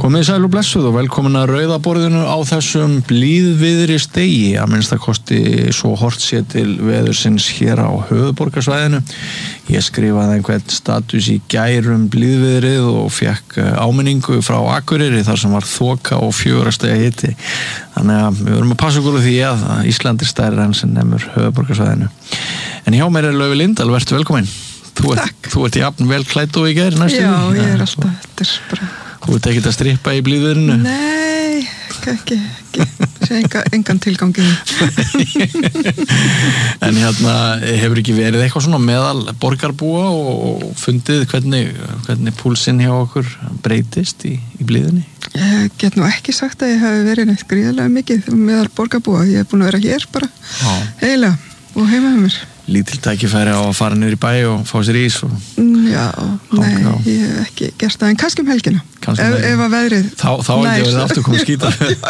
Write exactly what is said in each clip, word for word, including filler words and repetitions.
Komið sæl og blessuð og velkomin að rauðaborðinu á þessum blíðviðri stegi, að minnsta kosti svo hort sé til veðursins hér á höfuðborgarsvæðinu. Ég skrifaði einhvern status í gærum blíðviðrið og fekk áminningu frá Akureyri þar sem var þoka og fjögurra stiga hiti. Þannig að við verum að passa okkur á því að Ísland er stærra en sem nemur höfuðborgarsvæðinu. En hjá mér er Laufey Lindahl, vertu velkomin. Þú ert, þú ert jafn vel klædd og í gær næstu. Já, ég er alltaf, þetta er bara... Þú ert ekkert að strippa í blíðviðrinu? Nei, ekki, ekki, sé enga, engan tilgangi. En hérna, hefur ekki verið eitthvað svona meðal borgarbúa og fundið hvernig, hvernig púlsinn hjá okkur breytist í, í blíðinni? Ég get nú ekki sagt að ég hef verið neitt gríðarlega mikið meðal borgarbúa. Ég hef búin að vera hér bara, eiginlega, og heima með mér. Lítil tækifæri á að fara niður í bæ og fá sér ís og... Já, nei, ég hef ekki gert það, en kannski um helgina. Kannski ef, ef að veðrið Þá, þá ekki verið aftur komið skýta.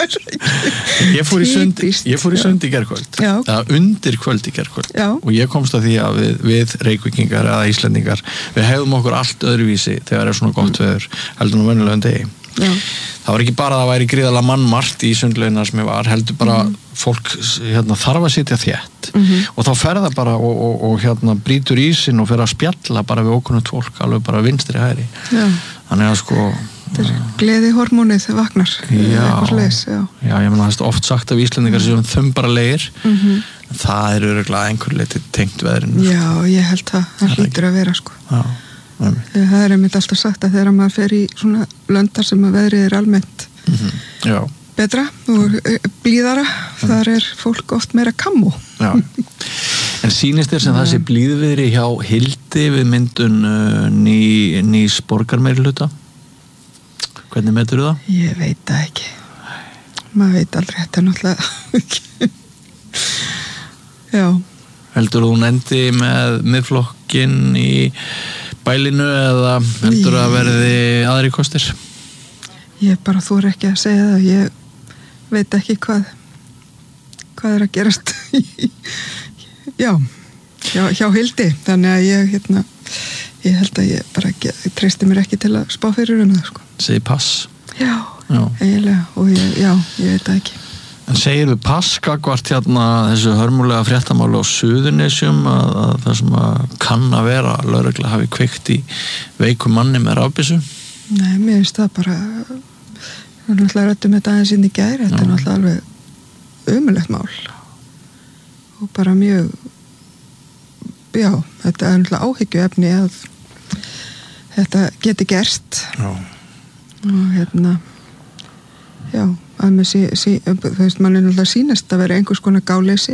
Ég fór í sund, ég fór í sund í gærkvöld, eða undir kvöld í gærkvöld. Já. Og ég komst að því að við, við Reykvíkingar eða Íslendingar, við hefðum okkur allt öðruvísi þegar er svona gott veður, heldur nú venjulegum degi. Já. Það var ekki bara að það væri gríðarlega mannmargt í sundlaugina sem ég var, heldur bara mm. fólk hérna, þarf að sitja þétt mm-hmm. og þá fer það bara og, og, og hérna, brýtur ísinn og fer að spjalla bara við ókunnugt fólk, alveg bara vinstri hægri. Já. Þannig að sko... Þetta er gleðihormónið vagnar. Já, leis, já. já, ég meina það er oft sagt af Íslendingar sem mm. þumbaralegir, mm-hmm. en það er örugglega einhver leiti tengt veðrinu. Já, ég held það, það hlýtur að vera sko. Já. Nei. Það er einmitt alltaf sagt að þegar maður fer í svona löndar sem að veðrið er almennt mm-hmm. betra og blíðara, mm. þar er fólk oft meira kammo. Já. En sýnist þér sem það sé blíðviðri hjá Hildi við myndun uh, ný, nýs borgarmeirihluta? Hvernig metur þú það? Ég veit það ekki. Maður veit aldrei, þetta er náttúrulega ekki. Já. Heldur þú endi með miðflokkinn í bælinu eða heldur að verði aðri kostir? Ég bara þori ekki að segja það, ég veit ekki hvað hvað er að gerast já, hjá, hjá Hildi, þannig að ég hérna, ég held að ég bara ég treysti mér ekki til að spá fyrir um það sko. Segir pass? Já, já. Eiginlega, og ég, já, ég veit það ekki. En segir þú pass gagvart hérna þessu hörmulega fréttamáli á Suðurnesjum að, að það sem að kann að vera lögregla hafi kveikt í veikum manni með rafbyssu? Nei, mér finnst það bara við erum náttúrulega rættum þetta aðeins inn í gær, þetta er náttúrulega alveg ömurlegt mál og bara mjög já, þetta er náttúrulega áhyggjuefni að þetta geti gerst já. Og hérna já að með sí, sí, þú veist, mann er náttúrulega sýnast að vera einhvers konar gáleysi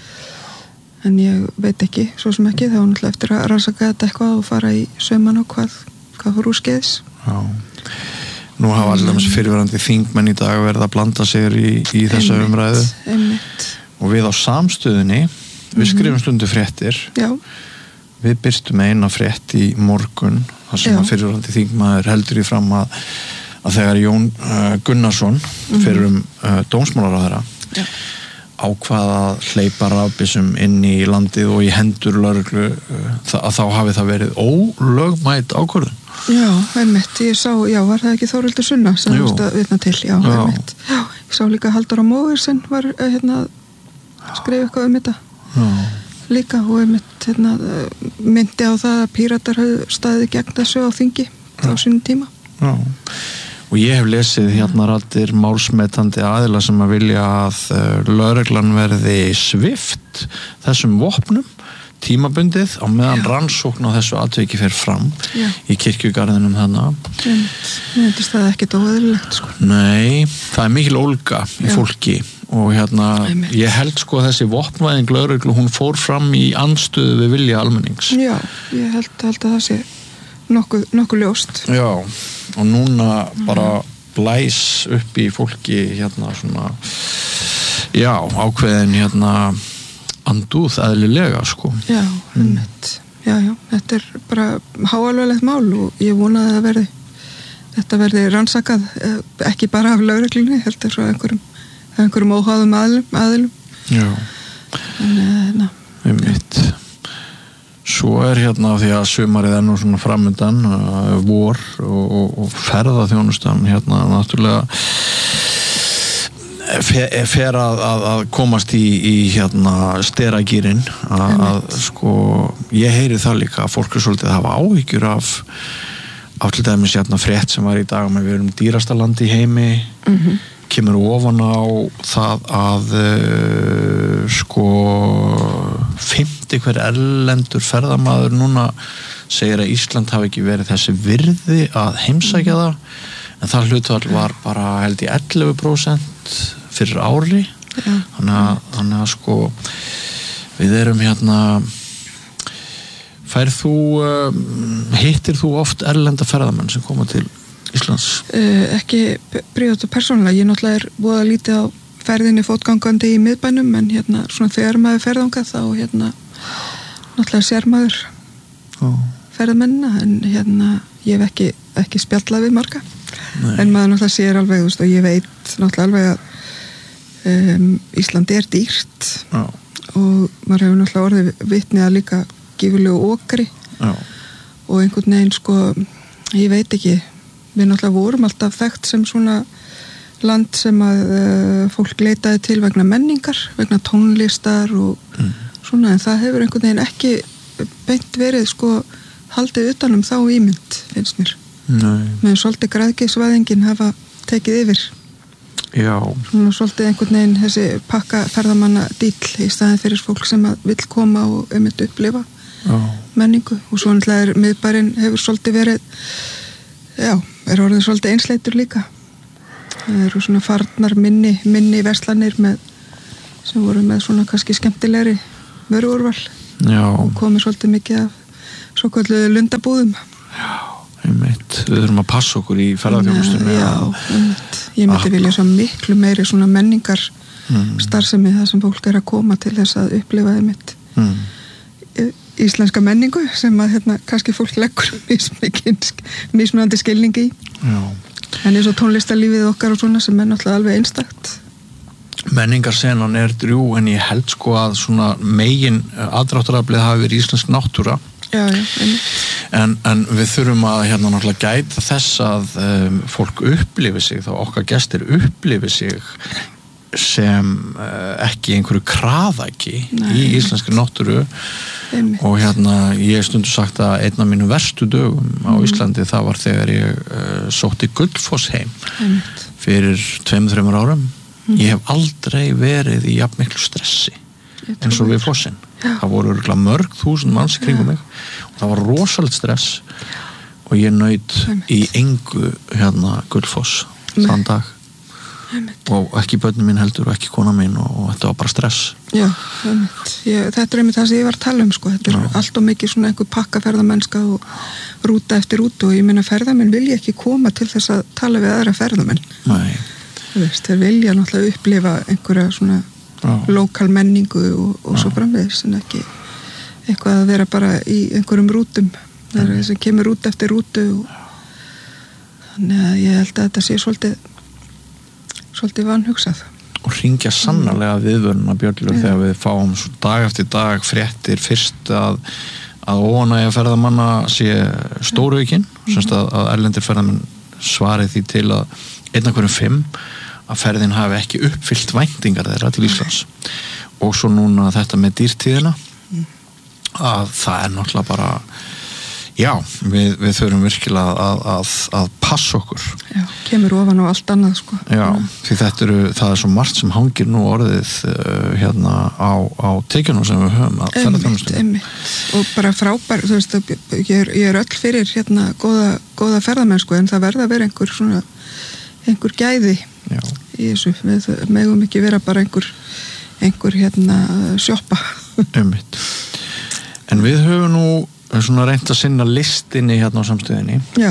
en ég veit ekki svo sem ekki, þá er náttúrulega eftir að rannsaka þetta eitthvað og fara í sauman og hvað hvað fór úr skeiðis. Já, nú hafa allir fyrirverandi þingmenn í dag verið að blanda sig í, í þessa umræðu einmitt. Og við á samstöðunni við skrifum stundu fréttir já. Við byrstum eina frétt í morgun þar sem já. Að fyrirverandi þingmaður heldur í fram að að þegar Jón uh, Gunnarsson mm-hmm. fyrir um uh, dómsmálaráðherra ákvað að hleypa rafbyssum inn í landið og í hendur lögreglu uh, að þá hafi það verið ólögmæt ákvörðun. Já, einmitt, ég sá, já, var það ekki Þórhildur Sunna sem þú veist að vitna til, já, já. Einmitt. Já, ég sá líka Halldóra Mógersen var uh, hérna skrifa eitthvað um þetta. Já. Líka og einmitt hérna myndi á það að Píratar hafði staðið gegn þessu á þingi á sínum tíma. Já. Og ég hef lesið hérna raddir málsmetandi aðila sem að vilja að uh, lögreglan verði svift þessum vopnum tímabundið á meðan já. Rannsókn á þessu atviki fer fram já. Í kirkjugarðinum þarna. Mér finnst það ekkert óeðlilegt sko. Nei, það er mikil ólga í já. Fólki og hérna Æ, ég held sko að þessi vopnvæðing lögreglu hún fór fram í andstöðu við vilja almennings. Já, ég held, held að það sé nokkuð, nokkuð ljóst. Já, og núna bara blæs upp í fólki hérna svona já, ákveðin hérna andúð eðlilega sko. Já, einmitt. Já, já, þetta er bara háalvarlegt mál og ég vona að það verði þetta verði rannsakað ekki bara af lögreglunni, heldur frá einhverjum einhverjum óháðum aðilum, aðilum. Já. En, na, einmitt. svo er hérna því að sumarið er nú svona framundan uh, vor og, og, og ferðaþjónustan hérna náttúrulega fer, fer að, að, að komast í, í hérna steragýrin að, að sko ég heyri það líka að fólk er svolítið að hafa áhyggjur af af til dæmis hérna frétt sem var í dag með við erum dýrasta land í heimi mm-hmm. kemur ofan á það að uh, sko fimmti hver erlendur ferðamaður núna segir að Ísland hafi ekki verið þessi virði að heimsækja mm. það en það hlutfall var bara held í ellefu prósent fyrir ári ja. þannig, að, þannig að sko við erum hérna færð þú uh, hittir þú oft erlenda ferðamenn sem koma til Íslands? Uh, ekki prívat og persónulega, ég náttúrulega er búið að lítið á ferðinni fótgangandi í miðbænum en hérna svona þegar maður ferðangað þá hérna náttúrulega sér maður oh. ferðamennina en hérna ég hef ekki, ekki spjallað við marga Nei. En maður náttúrulega sér alveg þú veist og ég veit náttúrulega alveg að um, Íslandi er dýrt oh. og maður hefur náttúrulega orðið vitni að líka gífurlegu okri oh. og einhvern veginn sko ég veit ekki við náttúrulega vorum alltaf þekkt sem svona land sem að uh, fólk leitaði til vegna menningar, vegna tónlistar og mm. svona en það hefur einhvern veginn ekki beint verið sko haldið utanum þá ímynd finnst mér. Nei. Með svolítið græðgisvæðingin hafa tekið yfir. Já. Svona svolítið einhvern veginn þessi pakka ferðamanna dýll í staðin fyrir fólk sem að vill koma og einmitt upplifa Já. Menningu og svo náttúrulega er miðbærinn hefur svolítið verið Já, er orðið svolítið einsleitur líka. Það eru svona farnar minni, minni verslanir með, sem voru með svona kannski skemmtilegri vöruúrval. Já. Og komið svolítið mikið af svo kalluðu lundabúðum. Já, einmitt. Við þurfum að passa okkur í ferðarþjónustunni. Já, einmitt. Ég myndi vilja svo miklu meiri svona menningar mm. starfsemi það sem fólk er að koma til þess að upplifa einmitt. Mm. Íslenska menningu sem að hérna kannski fólk leggur mismunandi skilningi í Já. En eins og tónlistarlífið okkar og svona sem er náttúrulega alveg einstakt Menningarsenan er drjú en ég held sko að svona megin aðdráttaraflið hafi verið íslensk náttúra Já, já, en, en við þurfum að hérna náttúrulega gæta þess að um, fólk upplifi sig þá okkar gestir upplifi sig sem uh, ekki einhverju kraðaki í íslenskri náttúru Einmitt. Og hérna ég stundu sagt að einn af mínu verstu dögum á mm. Íslandi það var þegar ég uh, sótti Gullfoss heim Einmitt. Fyrir tveimur, þreimur árum mm. ég hef aldrei verið í jafn miklu stressi eins og við fossin það voru örgulega mörg þúsund manns kringum mig og það var rosalega stress Já. Og ég naut Einmitt. Í engu hérna Gullfoss þann dag Einmitt. Og ekki börnin mín heldur og ekki kona mín og, og þetta var bara stress Já, ég, þetta er einmitt það sem ég var að tala um sko. Þetta er Já. Allt og mikið svona einhver pakkaferðamennska og rúta eftir rútu og ég meina ferðamenn vilja ekki koma til þess að tala við aðra ferðamenn Nei Þú veist, þeir vilja náttúrulega upplifa einhverja svona Já. Lokal menningu og, og svo framvegis en ekki eitthvað að vera bara í einhverjum rútum það er sem kemur rúta eftir rútu og þannig að ég held að þetta sé svolítið svolítið vanhugsað og hringja sannarlega viðvöruna bjöllur ja. Þegar við fáum dag eftir dag fréttir fyrst að að óánægja ferðamanna sé stóraukinn ja. Semst að, að erlendir ferðamenn svarið því til að einn af hverjum fimm að ferðin hafi ekki uppfyllt væntingar þeirra til Íslands ja. Og svo núna þetta með dýrtíðina ja. Að það er náttúrulega bara já, við, við þurfum virkilega að, að, að passa okkur Já, kemur ofan á allt annað sko Já, því þetta eru, það er svo margt sem hangir nú orðið uh, hérna á, á tekjunum sem við höfum að ferðarþjónustunni Einmitt, og bara frábær, þú veist ég er, ég er öll fyrir hérna góða, góða ferðamennsku en það verða að vera einhver svona einhver gæði Já. Í þessu, við megum ekki vera bara einhver einhver hérna sjoppa Einmitt En við höfum nú svona reynt að sinna listinni hérna á samstöðinni Já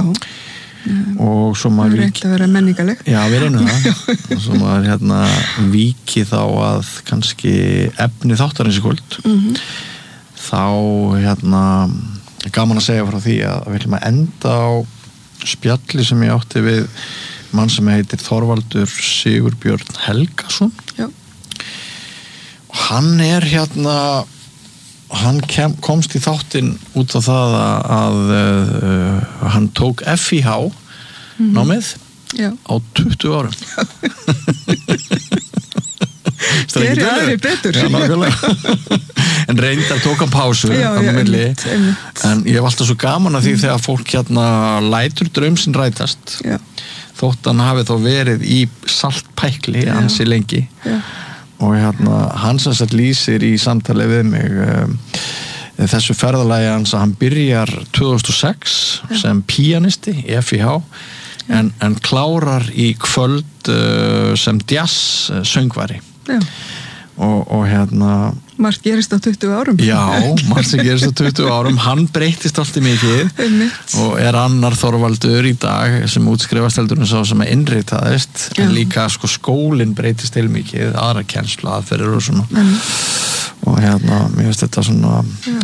og svo maður reynt að vera menningaleg Já, við reynum það og svo maður hérna víki þá að kannski efni þáttarins í kvöld mm-hmm. þá hérna gaman að segja frá því að við viljum að enda á spjalli sem ég átti við mann sem heitir Þorvaldur Sigurbjörn Helgason Já og hann er hérna hann kem, komst í þáttinn út á það að, að uh, hann tók F I H mm-hmm. námið Já. á tuttugu árum Gerir aðri betur Já, en reyndar tók hann pásu já, já, einmitt, einmitt. En ég hef alltaf svo gaman að því mm. þegar fólk hérna lætur draumsinn rætast já. Þótt hann hafi þá verið í saltpækli ansi lengi já. Og hérna hann sem sagt lýsir í samtali við mig um, þessu ferðalagi hans að hann byrjar tvö þúsund og sex já. Sem píanisti í F I H en, en klárar í kvöld uh, sem jazz uh, söngvari Já. Og, og hérna margt gerist á tuttugu árum já, margt sem gerist á tuttugu árum hann breytist alltaf mikið og er annar Þorvaldur í dag sem útskrifast heldurinn sá sem er innritaðist en líka sko skólinn breytist heil mikið, aðra kennslu aðferðir og svona mm. og hérna, mér finnst þetta svona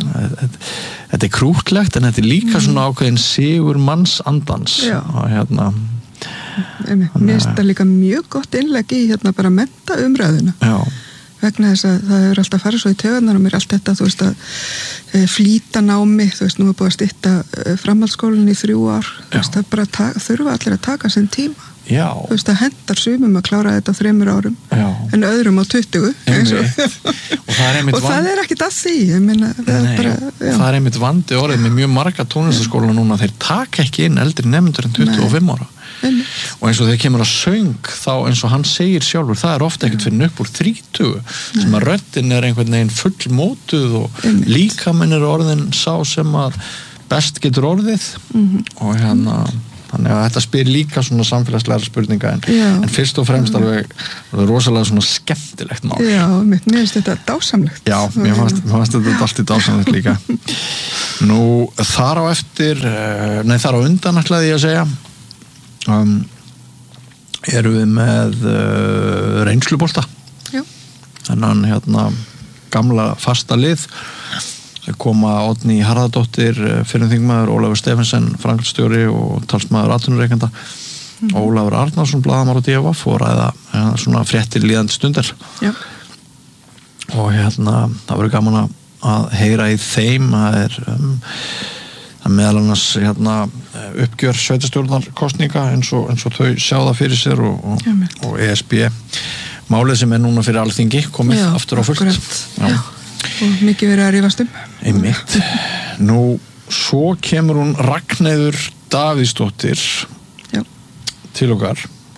þetta er krútlegt en þetta er líka mm. svona ákveðin sigur mannsandans og hérna mér finnst þetta líka mjög gott innlegg í hérna bara mennta umræðuna já vegna þess að það er alltaf að fara svo í taugarnar og mér allt þetta, þú veist að e, flýta námi, þú veist, nú er búið að stytta e, framhaldsskólan í þrjú ár þú veist, það bara ta- þurfa allir að taka sinn tíma Já. Þú veist, það hendar sumum að klára þetta á þremur árum Já. En öðrum á tuttugu og, og það er einmitt og það er ekkit að því ég meina, það, Nei, er bara, það er einmitt vandi orðið með mjög marga tónlistaskóla núna þeir taka ekki inn eldri nemendur en tuttugu og fimm ára Einmitt. Og eins og þegar kemur að söng þá eins og hann segir sjálfur það er ofta ekkert fyrir upp úr þrítugu sem að röddin er einhvern veginn fullmótuð og Einmitt. líkaminn er orðin sá sem að best getur orðið mm-hmm. og hérna þannig að þetta spyr líka svona samfélagslega spurninga en, en fyrst og fremst alveg rosalega svona skemmtilegt mál Já, mér finnst þetta dásamlegt Já, mér fannst, mér fannst þetta alltaf dásamlegt líka Nú, þar á eftir nei, þar á undan ætlaði ég að segja Um, erum við með uh, reynslubolta þennan hérna gamla fasta lið sem koma Oddný Harðardóttir fyrir þingmaður, Ólafur Stephensen framkvæmdastjóri og talsmaður atvinnurekenda mm. Ólafur Arnarsson blaðamaður á D V og ræða ja, svona fréttir líðandi stundar Já. og hérna það verður gaman að heyra í þeim það er um, það meðal annars hérna, uppgjör sveitarstjórnarkosninga eins og, eins og þau sjá það fyrir sér og, og, og E S B málið sem er núna fyrir Alþingi komið Já, aftur á fullt Já. Já. og mikið verið að rífast um einmitt nú svo kemur hún Ragnheiður Davíðsdóttir Já. til okkar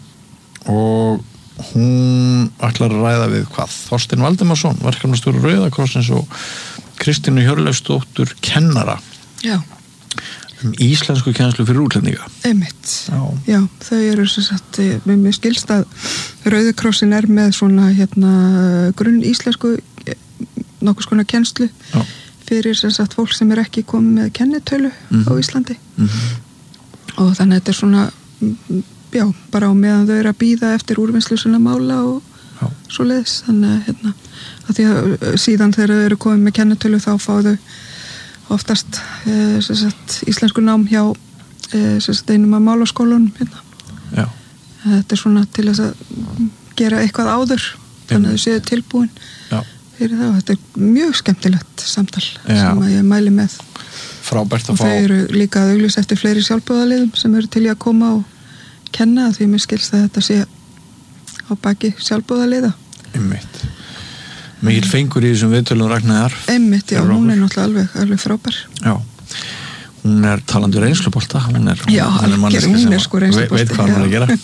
og hún ætlar að ræða við hvað Þorstein Valdimarsson, verkefnastjóri Rauða krossins og Kristínu Hjörleifsdóttur kennara Já um íslensku kennslu fyrir útlendinga Einmitt, já, já þau eru svo satt, mér skilst að Rauði krossin er með svona hérna grunn íslensku nokkuð skona kennslu já. Fyrir svo satt fólk sem er ekki komið með kennitölu mm-hmm. á Íslandi mm-hmm. og þannig að þetta er svona já, bara á meðan þau eru að bíða eftir úrvinnslu svona mála og já. Svo leiðis, þannig að hérna að því að síðan þegar þau eru komið með kennitölu þá fá þau oftast eh, sagt, íslensku nám hjá eh, sagt, einum af málaskólunum hérna. Þetta er svona til þess að gera eitthvað áður þannig að þau séu tilbúin Já. Fyrir það og þetta er mjög skemmtilegt samtal Já. Sem að ég mæli með frábært að og fá þau eru líka að auglýsa eftir fleiri sjálfboðaliðum sem eru til í að koma og kenna því mér skilst að þetta sé á baki sjálfboðaliða Einmitt Mikil fengur í þessum viðtölum Ragnheiðar Einmitt, já, hún er náttúrulega alveg, alveg frábær Já, hún er talandi reynslubolta hún er, já, hún er, ger, hún er sko reynslubolta veit hvað hún er að gera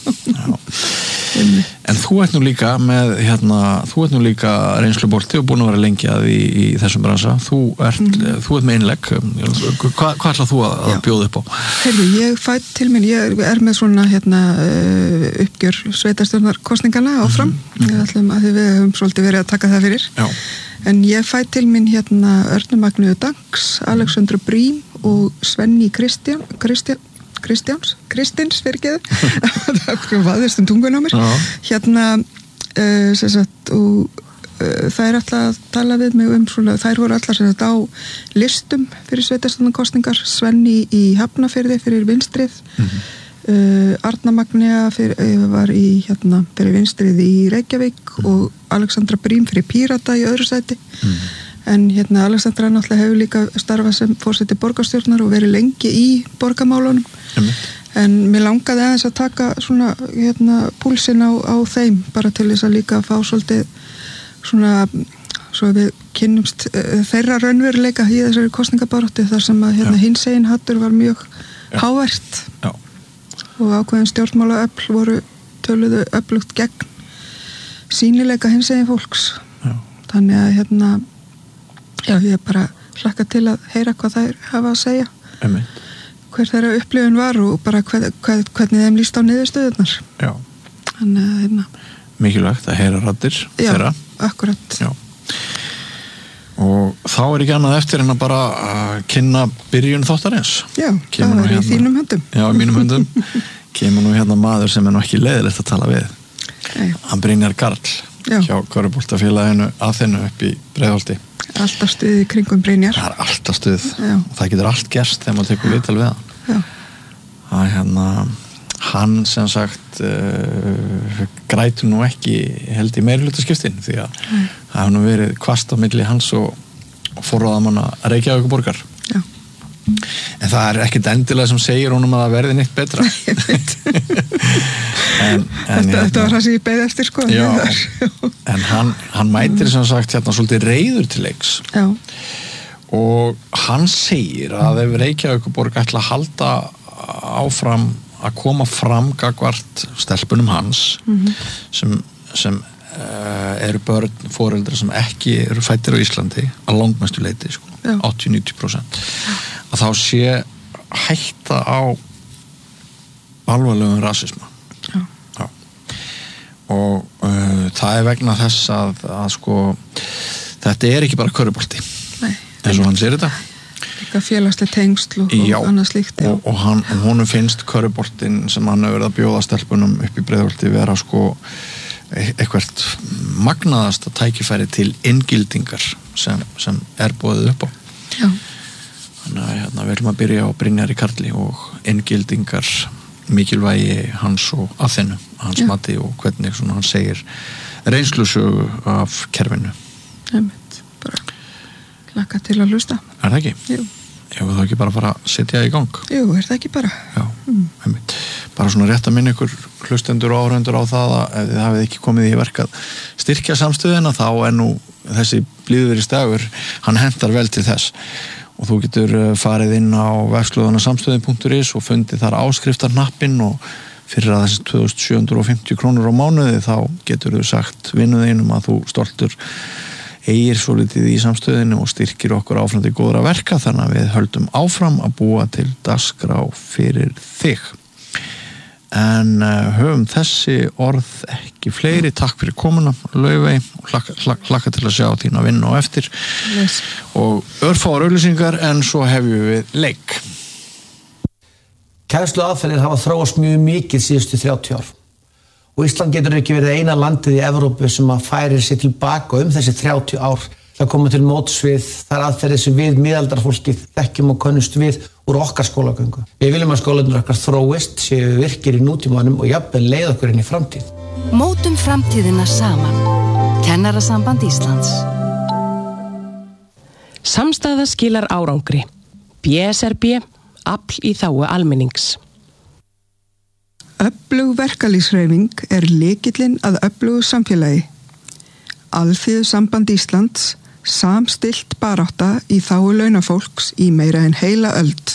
En þú ert nú líka með hérna, þú ert nú líka reynslubolti og búin að vera lengi að í, í þessum bransa þú ert, mm. þú ert með innlegg Hva, hvað ætlað þú að, að bjóða upp á? Herðu, ég fætt til minn ég er með svona hérna uppgjör sveitarstjórnarkosningana áfram mm. ég ætlum að við höfum svolítið verið að taka það fyrir Já. En ég fætt til minn hérna Örnu Magneu Danks, Alexandra Brím og Svenni Kristján Kristján Kristjáns, Kristins fyrirgeðu það vaðist um tungun á mér Já. Hérna uh, sem sagt og uh, þær ætla að tala við mig um svona, þær voru allar sem sagt á listum fyrir sveitarstjórnarkosningar Svenni í Hafnarfirði fyrir vinstrið mm-hmm. uh, Arna Magnea fyrir, uh, var í hérna fyrir vinstrið í Reykjavík mm-hmm. og Alexandra Brím fyrir Pírata í öðru sæti mm-hmm. en hérna Alexandra náttúrulega hefur líka starfað sem forseti borgarstjórnar og verið lengi í borgarmálunum mm. en mér langaði aðeins að taka svona hérna púlsinn á, á þeim bara til þess að líka fá svolítið svona svo við kynnumst uh, þeirra raunveruleika í þessari kosningabaróttu þar sem að hérna hinsegin hattur var mjög Já. hávært Já. og ákveðin stjórnmálaöfl voru töluðu öflugt gegn sýnileika hinsegin fólks Já. þannig að hérna já, ég bara hlakka til að heyra hvað þær hafa að segja Emme. hver þeirra upplifun var og bara hver, hver, hvernig þeim líst á niðurstöðunar Já þannig að hérna mikilvægt að heyra raddir Já, þeirra akkurat Já og þá er ekki annað eftir en að bara að kynna byrjun þáttarins Já, kemur það er hérna, í þínum höndum Já, í mínum höndum kemur nú hérna maður sem er nú ekki leiðilegt að tala við Nei. Hann Brynjar Karl Já. hjá Körfuboltafélaginu Aþenu upp í Breiðholti Alltaf stuð í kringum Brynjar Það er alltaf stuð Já. og það getur allt gerst þegar maður tekur viðtal við hann Já. að hérna hann sem sagt uh, grætur nú ekki held í meirihlutaskiptin því að mm. það hefur nú verið hvast á milli hans og, og forráðamanna Reykjavíkurborgar Já. en það er ekkert endilega sem segir honum að það verði neitt betra en, en, þetta, þetta var það sem ég beið eftir sko já, en hann, hann mætir sem sagt hérna svolítið reiður til leiks Já. og hann segir að ef Reykjavíkurborg ætla að halda áfram að koma fram gagvart stelpunum hans mm-hmm. sem, sem uh, eru börn foreldrar sem ekki eru fæddir á Íslandi að langmestu leyti sko, áttatíu til níutíu prósent að þá sé hætta á alvarlegum rasisma Já. Já. og uh, það er vegna þess að, að sko þetta er ekki bara körfubolti eins og hann sér þetta félagslega tengsl og, já, og annað slíkt já. og, og hann, honum finnst körfuboltinn sem hann hefur verið að bjóða stelpunum upp í Breiðholti vera sko eitthvað magnaðasta tækifæri til inngildingar sem, sem er boðið upp á já. Þannig að hérna, við viljum að byrja á Brynjari Karli og inngildingar mikilvægi hans og Aþenu hans já. Mati og hvernig svona hann segir reynslusögu af kerfinu Einmitt, bara laka til að hlusta Er það ekki? Jú Ef þú ekki bara fara að setja í gang Jú, er það ekki bara Já, mm. bara svona rétt að minna ykkur hlustendur og áhörundur á það að ef þið hafið ekki komið í verk að styrkja samstöðina þá er nú þessi blíðveri stagur hann hentar vel til þess og þú getur farið inn á vefslóðuna samstöðin punktur is og fundið þar áskriftarnappinn og fyrir að þessi tvö þúsund sjö hundruð og fimmtíu krónur á mánuði þá getur þú sagt vinnuðinum að þú stoltur eigir svo litið í samstöðinu og styrkir okkur áfram til góðra verka þannig að við höldum áfram að búa til dagskrá fyrir þig en uh, höfum þessi orð ekki fleiri, takk fyrir komuna Laufey og hlakka, hlakka, hlakka til að sjá þína vinna og eftir yes. og örfáar auglýsingar en svo hefjum við leik Kennslu aðferðir hafa þróast mjög mikið síðustu þrjátíu ár og Ísland getur ekki verið eina landið í Evrópu sem að færir sér tilbaka um þessi þrjátíu ár til að koma til móts við þar aðferðir sem við miðaldarfólkið þekkjum og könnust við úr okkar skólagöngu. Við viljum að skólarnir okkar þróist, séu virkir í nútímanum og jafnvel leið okkur inn í framtíð. Mótum framtíðina saman. Kennarasamband Íslands. Samstaða skilar árangri. B S R B, afl í þágu almennings. Öflug verkalýðshreyfing er lykillinn að öflugu samfélagi. Alþýðusamband Íslands, samstillt barátta í þágu launafólks í meira en heila öld.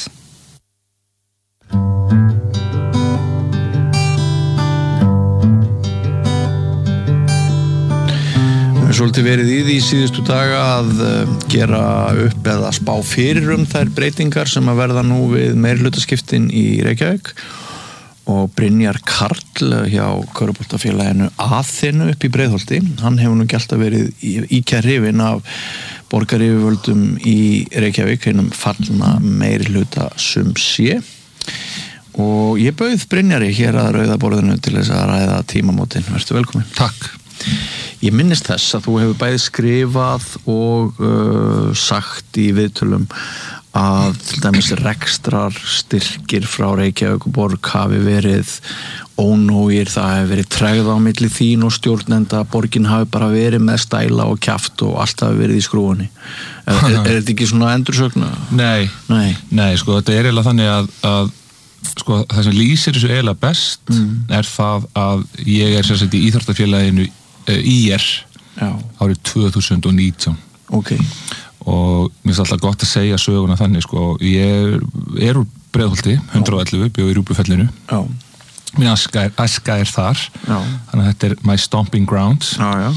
Við höfum svolítið verið í því síðustu daga að gera upp eða spá fyrir um þær breytingar sem að verða nú við meirihlutaskiptin í Reykjavík og Brynjar Karl hjá Körfuboltafélaginu Aþenu upp í Breiðholti hann hefur nú gert að verið íkja hrifinn af borgaryfirvöldum í Reykjavík hinum fallna meirihluta sum sé og ég bauð Brynjari hér að rauðaborðinu til þess að ræða tímamótin. Vertu velkomin. Takk. Ég minnist þess að þú hefur bæði skrifað og uh, sagt í viðtölum að til dæmis rekstrar styrkir frá Reykjavíkurborg hafi verið ónógir, það hefur verið tregð á milli þín og stjórnenda, borgin hafi bara verið með stæla og kjaft og allt hafi verið í skrúfunni. Er, er, er þetta ekki svona endursögn? Nei, nei, nei, sko, þetta er eiginlega þannig að, að sko, það sem lýsir þessu eiginlega best mm. er það að ég er sérstaklega í íþróttafélaginu uh, í er Já. árið tvö þúsund og nítján. Ok. Og mér finnst alltaf gott að segja söguna þannig, sko, ég er úr Breiðholti, hundrað og ellefu, bjó í Rjúpufellinu. Já. Mín aska er, aska er þar, já. Þannig að þetta er my stomping grounds. Já, já.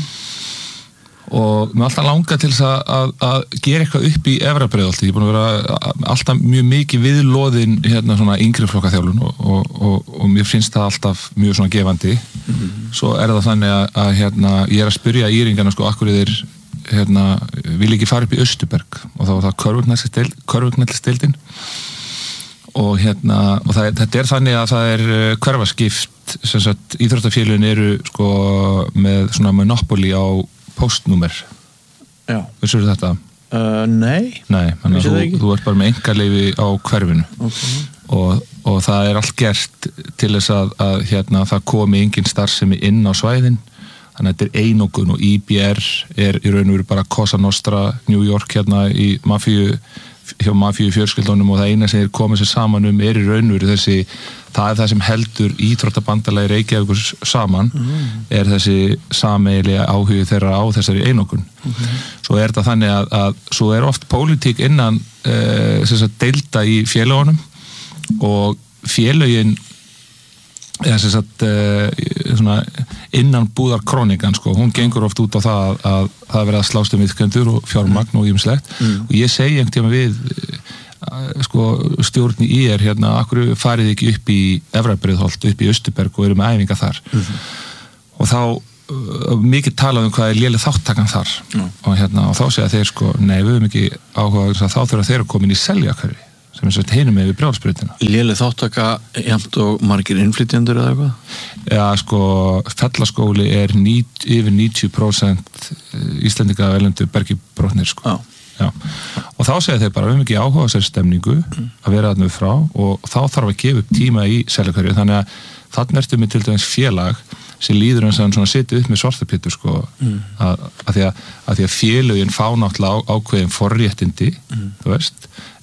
Og mér alltaf langað til þess að, að, að gera eitthvað upp í Efra Breiðholti. Ég er búin að vera alltaf mjög mikið viðloðin hérna svona yngri flokka þjálfun og, og, og, og mér finnst það alltaf mjög svona gefandi. Mm-hmm. Svo er það þannig að, að hérna, ég er að spyrja íringana sko, akkur þeir hérna, vil ekki fara upp í Austurberg og þá var það körfugnættisdeildin og hérna og það, þetta er þannig að það er hverfaskipt, sem sagt íþróttafélögin eru sko með svona monopoly á postnúmer. Já. Vissirðu þetta? Uh, nei. Nei, þannig að þú, þú ert bara með einkaleyfi á hverfinu. Okay. Og, og það er allt gert til þess að, að hérna, það komi engin starfsemi inn á svæðin. Þannig að þetta er einokun og I B R er í raun og veru bara Cosa Nostra, New York hérna í mafíu, hjá mafíu fjölskyldunum og það eina sem er komið sér saman um er í raun og veru þessi, það er það sem heldur íþróttabandalagi Reykjavíkur saman, mm. er þessi sameiginlega áhugi þeirra á þessari einokun. Okay. Svo er þetta þannig að, að svo er oft pólitík innan uh, þess að deilda í félögunum og félögin eða sem sagt uh, svona innan búðar krónikan sko, hún gengur oft út á það að, að það verða að slást um viðkjöndur og fjármagn mm. og ýmislegt mm. og ég segi einhvern tíma við uh, sko stjórn í er hérna, akkur farið ekki upp í Efra Breiðholt, upp í Austurberg og eru með æfinga þar mm. og þá uh, mikið talað um hvað er léleg þáttakan þar mm. og hérna og þá segja þeir sko, nei við höfum ekki áhuga þá þurfa þeir að koma inn í Seljakörfi sem er svo hinum með við Brjálsbrautina. Léleg þáttaka jafnt og margir innflytjendur eða eitthvað? Já, sko, Fellaskóli er nít, yfir níutíu prósent Íslendinga erlendu bergibrotnir, sko. Já. Já. Og þá segja þeir bara, við höfum ekki áhuga á þessari stemningu mm. að vera þarna frá og þá þarf að gefa upp tíma í Seljakörfi, þannig að þarna ertu með til dæmis félag sem líður eins og hann sitið upp með svartapétur sko, mm. að, að, því að, að því að félögin fá náttúrulega á, ákveðin forréttindi, mm. þú veist,